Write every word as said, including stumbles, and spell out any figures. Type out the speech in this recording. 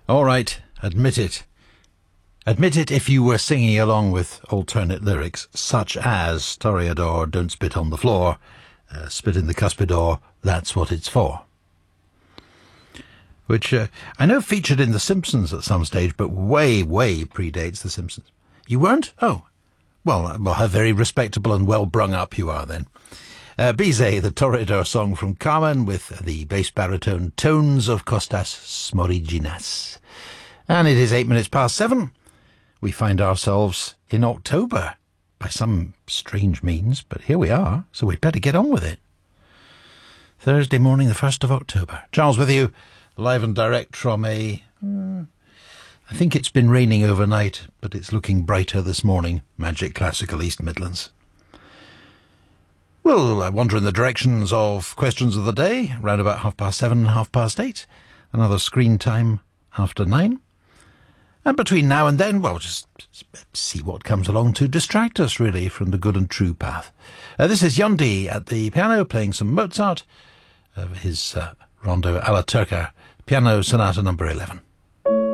All right, admit it. Admit it if you were singing along with alternate lyrics, such as Toreador, don't spit on the floor, uh, spit in the cuspidor, that's what it's for. Which uh, I know featured in The Simpsons at some stage, but way, way predates The Simpsons. You weren't? Oh, well, well how very respectable and well brung up you are then. Uh, Bizet, the Toreador song from Carmen, with the bass baritone tones of Kostas Smoriginas. And it is eight minutes past seven. We find ourselves in October by some strange means, but here we are, so we'd better get on with it. Thursday morning, the first of October. Charles with you, live and direct from a... Uh, I think it's been raining overnight, but it's looking brighter this morning. Magic Classical East Midlands. We'll uh, wander in the directions of questions of the day, round about half past seven and half past eight. Another screen time after nine. And between now and then, well, just see what comes along to distract us, really, from the good and true path. Uh, this is Yundi at the piano playing some Mozart, of his uh, Rondo alla Turca, Piano Sonata number eleven.